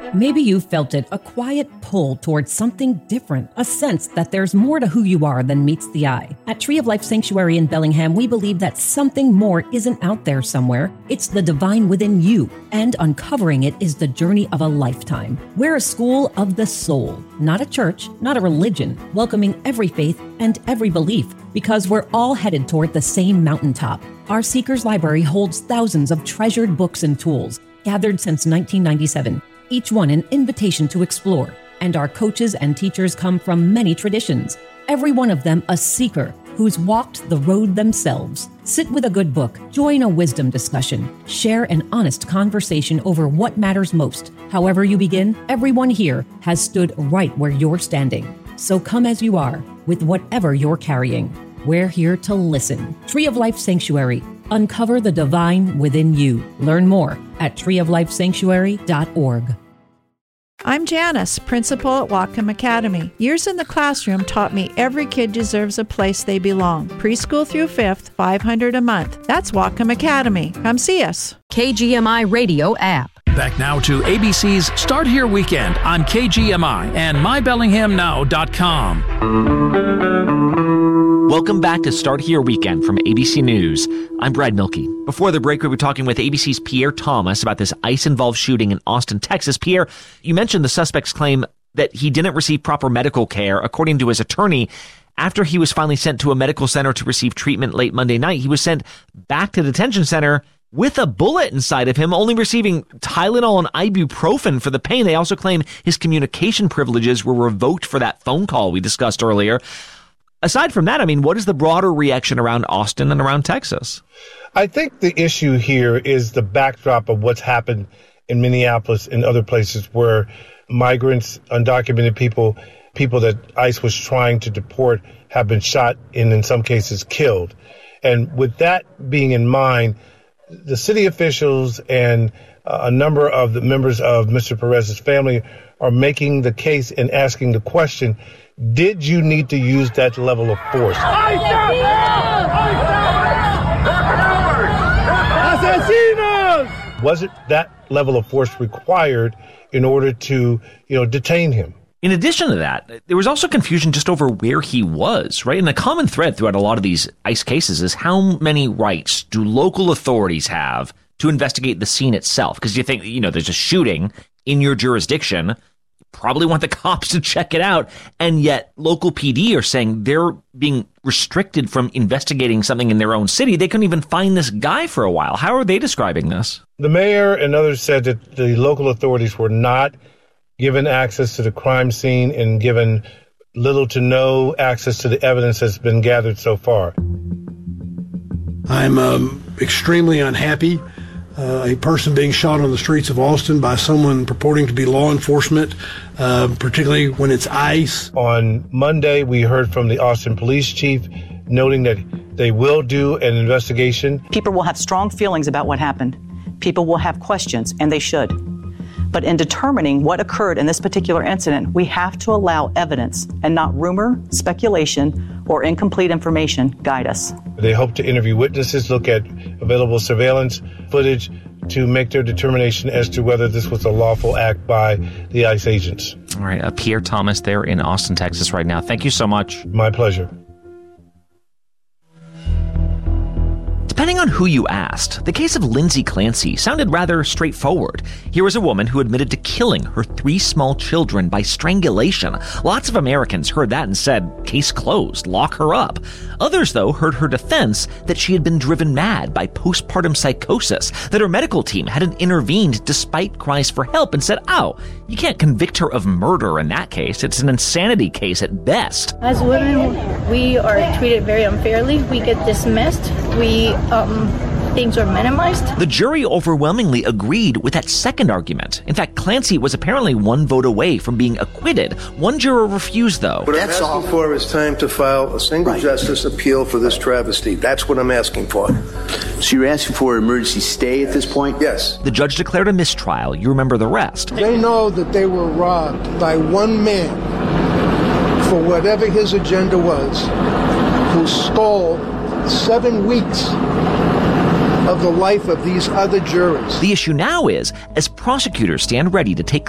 Maybe you've felt it, a quiet pull towards something different, a sense that there's more to who you are than meets the eye. At Tree of Life Sanctuary in Bellingham, we believe that something more isn't out there somewhere. It's the divine within you, and uncovering it is the journey of a lifetime. We're a school of the soul, not a church, not a religion, welcoming every faith and every belief, because we're all headed toward the same mountaintop. Our Seekers Library holds thousands of treasured books and tools, gathered since 1997. Each one an invitation to explore, and our coaches and teachers come from many traditions, every one of them a seeker who's walked the road themselves. Sit with a good book, join a wisdom discussion, share an honest conversation over what matters most. However you begin, everyone here has stood right where you're standing. So come as you are, with whatever you're carrying. We're here to listen. Tree of Life Sanctuary. Uncover the divine within you. Learn more at treeoflifesanctuary.org. I'm Janice, principal at Whatcom Academy. Years in the classroom taught me every kid deserves a place they belong. Preschool through 5th, $500 a month. That's Whatcom Academy. Come see us. KGMI Radio app. Back now to ABC's Start Here Weekend on KGMI and MyBellinghamNow.com. Welcome back to Start Here Weekend from ABC News. I'm Brad Milkey. Before the break, we were talking with ABC's Pierre Thomas about this ICE-involved shooting in Austin, Texas. Pierre, you mentioned the suspect's claim that he didn't receive proper medical care. According to his attorney, after he was finally sent to a medical center to receive treatment late Monday night, he was sent back to the detention center with a bullet inside of him, only receiving Tylenol and ibuprofen for the pain. They also claim his communication privileges were revoked for that phone call we discussed earlier. Aside from that, I mean, what is the broader reaction around Austin and around Texas? I think the issue here is the backdrop of what's happened in Minneapolis and other places where migrants, undocumented people that ICE was trying to deport have been shot and in some cases killed. And with that being in mind, the city officials and a number of the members of Mr. Perez's family are making the case and asking the question, did you need to use that level of force? Was it that level of force required in order to, detain him? In addition to that, there was also confusion just over where he was, right? And the common thread throughout a lot of these ICE cases is how many rights do local authorities have to investigate the scene itself? Because you think, there's a shooting in your jurisdiction, probably want the cops to check it out, and yet local PD are saying they're being restricted from investigating something in their own city. They couldn't even find this guy for a while. How are they describing this? The mayor and others said that the local authorities were not given access to the crime scene and given little to no access to the evidence that's been gathered so far. I'm extremely unhappy. A person being shot on the streets of Austin by someone purporting to be law enforcement, particularly when it's ICE. On Monday, we heard from the Austin police chief noting that they will do an investigation. People will have strong feelings about what happened. People will have questions, and they should. But in determining what occurred in this particular incident, we have to allow evidence and not rumor, speculation, or incomplete information guide us. They hope to interview witnesses, look at available surveillance footage to make their determination as to whether this was a lawful act by the ICE agents. All right, Pierre Thomas there in Austin, Texas right now. Thank you so much. My pleasure. Depending on who you asked, the case of Lindsay Clancy sounded rather straightforward. Here was a woman who admitted to killing her 3 small children by strangulation. Lots of Americans heard that and said, case closed, lock her up. Others, though, heard her defense that she had been driven mad by postpartum psychosis, that her medical team hadn't intervened despite cries for help and said, you can't convict her of murder in that case. It's an insanity case at best. As women, we are treated very unfairly. We get dismissed. Things are minimized. The jury overwhelmingly agreed with that second argument. In fact, Clancy was apparently 1 vote away from being acquitted. One juror refused, though. What I'm asking for is time to file a single justice appeal for this travesty. That's what I'm asking for. So you're asking for an emergency stay at this point? Yes. The judge declared a mistrial. You remember the rest. They know that they were robbed by one man for whatever his agenda was, who stole 7 weeks of the life of these other jurors. The issue now is, as prosecutors stand ready to take